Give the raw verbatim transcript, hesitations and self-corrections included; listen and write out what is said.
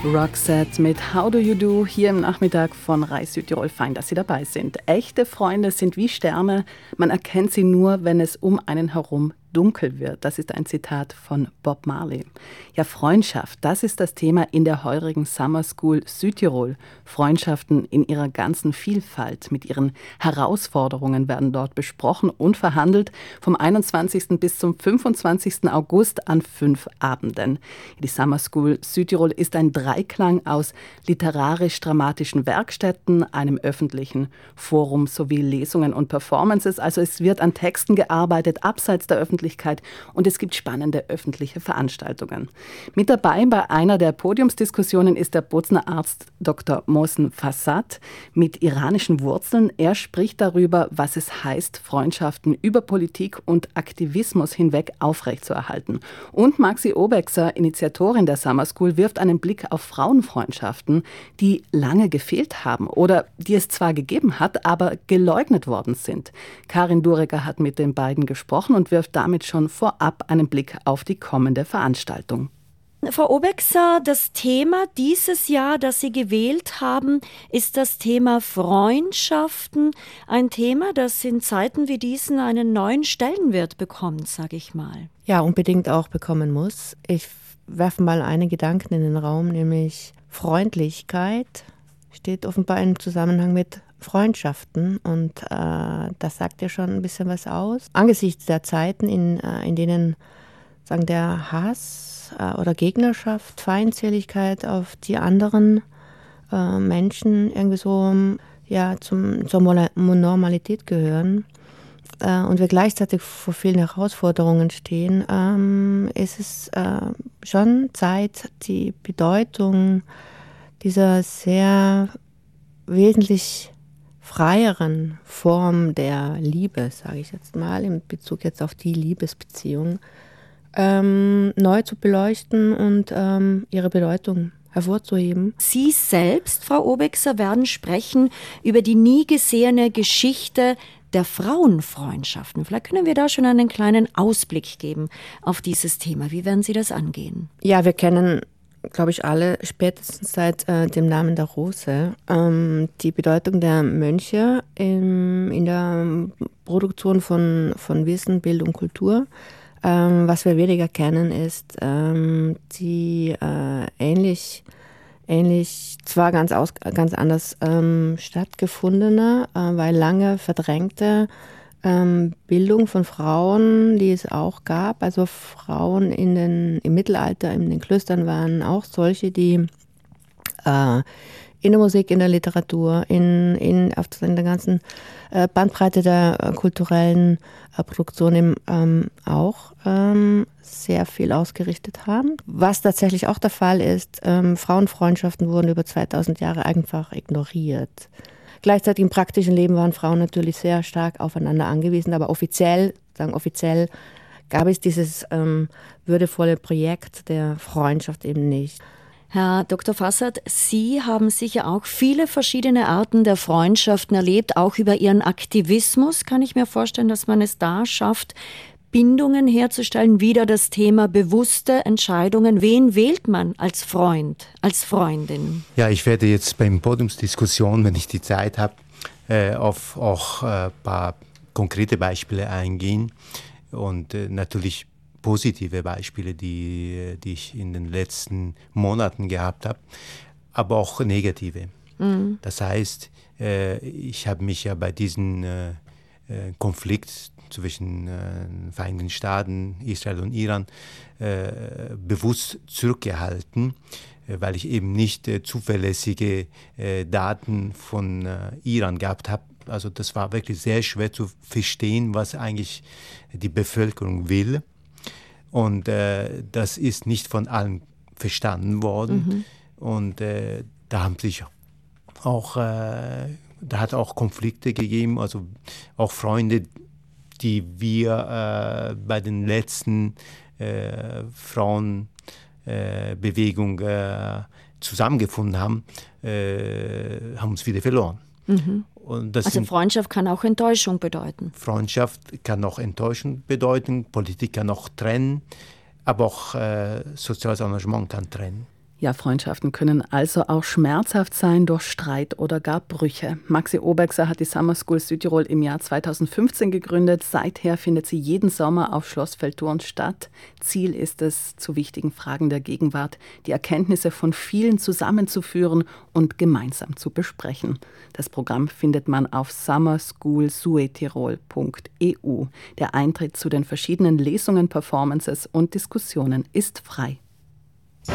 Roxette mit How Do You Do hier im Nachmittag von Reis Südtirol. Fein, dass Sie dabei sind. Echte Freunde sind wie Sterne. Man erkennt sie nur, wenn es um einen herum dunkel wird. Das ist ein Zitat von Bob Marley. Ja, Freundschaft, das ist das Thema in der heurigen Summer School Südtirol. Freundschaften in ihrer ganzen Vielfalt mit ihren Herausforderungen werden dort besprochen und verhandelt. Vom einundzwanzigsten bis zum fünfundzwanzigsten August an fünf Abenden. Die Summer School Südtirol ist ein Dreiklang aus literarisch-dramatischen Werkstätten, einem öffentlichen Forum sowie Lesungen und Performances. Also es wird an Texten gearbeitet, abseits der Öffentlichkeit, und es gibt spannende öffentliche Veranstaltungen. Mit dabei bei einer der Podiumsdiskussionen ist der Bozner Arzt Doktor Mohsen Fassad mit iranischen Wurzeln. Er spricht darüber, was es heißt, Freundschaften über Politik und Aktivismus hinweg aufrechtzuerhalten. Und Maxi Obexer, Initiatorin der Summer School, wirft einen Blick auf Frauenfreundschaften, die lange gefehlt haben oder die es zwar gegeben hat, aber geleugnet worden sind. Karin Dureger hat mit den beiden gesprochen und wirft damit schon vorab einen Blick auf die kommende Veranstaltung. Frau Obexer, das Thema dieses Jahr, das Sie gewählt haben, ist das Thema Freundschaften. Ein Thema, das in Zeiten wie diesen einen neuen Stellenwert bekommt, sage ich mal. Ja, unbedingt auch bekommen muss. Ich werfe mal einen Gedanken in den Raum, nämlich Freundlichkeit steht offenbar im Zusammenhang mit Freundschaften, und äh, das sagt ja schon ein bisschen was aus. Angesichts der Zeiten, in, äh, in denen sagen, der Hass äh, oder Gegnerschaft, Feindseligkeit auf die anderen äh, Menschen irgendwie so ja, zum, zur Normalität gehören äh, und wir gleichzeitig vor vielen Herausforderungen stehen, ähm, ist es äh, schon Zeit, die Bedeutung dieser sehr wesentlich freieren Form der Liebe, sage ich jetzt mal, in Bezug jetzt auf die Liebesbeziehung, ähm, neu zu beleuchten und ähm, ihre Bedeutung hervorzuheben. Sie selbst, Frau Obexer, werden sprechen über die nie gesehene Geschichte der Frauenfreundschaften. Vielleicht können wir da schon einen kleinen Ausblick geben auf dieses Thema. Wie werden Sie das angehen? Ja, wir kennen, glaube ich, alle spätestens seit äh, dem Namen der Rose ähm, die Bedeutung der Mönche im, in der Produktion von, von Wissen, Bildung, Kultur. Ähm, was wir weniger kennen, ist ähm, die äh, ähnlich, ähnlich, zwar ganz, aus, ganz anders ähm, stattgefundene, äh, weil lange verdrängte ähm, Bildung von Frauen, die es auch gab. Also Frauen in den, im Mittelalter in den Klöstern waren auch solche, die äh, in der Musik, in der Literatur, in, in, auf in der ganzen äh, Bandbreite der äh, kulturellen äh, Produktion eben, ähm, auch ähm, sehr viel ausgerichtet haben. Was tatsächlich auch der Fall ist, ähm, Frauenfreundschaften wurden über zweitausend Jahre einfach ignoriert. Gleichzeitig im praktischen Leben waren Frauen natürlich sehr stark aufeinander angewiesen, aber offiziell, sagen offiziell, gab es dieses ähm, würdevolle Projekt der Freundschaft eben nicht. Herr Doktor Fassad, Sie haben sicher auch viele verschiedene Arten der Freundschaften erlebt, auch über Ihren Aktivismus. Kann ich mir vorstellen, dass man es da schafft, Bindungen herzustellen, wieder das Thema bewusste Entscheidungen. Wen wählt man als Freund, als Freundin? Ja, ich werde jetzt beim Podiumsdiskussion, wenn ich die Zeit habe, äh, auf auch ein äh, paar konkrete Beispiele eingehen und äh, natürlich positive Beispiele, die, die ich in den letzten Monaten gehabt habe, aber auch negative. Mhm. Das heißt, äh, ich habe mich ja bei diesem äh, Konflikt zwischen äh, Vereinigten Staaten, Israel und Iran äh, bewusst zurückgehalten, äh, weil ich eben nicht äh, zuverlässige äh, Daten von äh, Iran gehabt habe. Also das war wirklich sehr schwer zu verstehen, was eigentlich die Bevölkerung will. Und äh, das ist nicht von allen verstanden worden. Mhm. Und äh, da haben sich auch, äh, da hat auch Konflikte gegeben, also auch Freunde, die wir äh, bei den letzten äh, Frauenbewegung äh, äh, zusammengefunden haben, äh, haben uns wieder verloren. Mhm. Und das also Freundschaft kann auch Enttäuschung bedeuten. Freundschaft kann auch Enttäuschung bedeuten, Politik kann auch trennen, aber auch äh, soziales Engagement kann trennen. Ja, Freundschaften können also auch schmerzhaft sein durch Streit oder gar Brüche. Maxi Obergser hat die Summer School Südtirol im Jahr zweitausendfünfzehn gegründet. Seither findet sie jeden Sommer auf Schloss Veltturn statt. Ziel ist es, zu wichtigen Fragen der Gegenwart die Erkenntnisse von vielen zusammenzuführen und gemeinsam zu besprechen. Das Programm findet man auf summer school suetirol punkt e u. Der Eintritt zu den verschiedenen Lesungen, Performances und Diskussionen ist frei.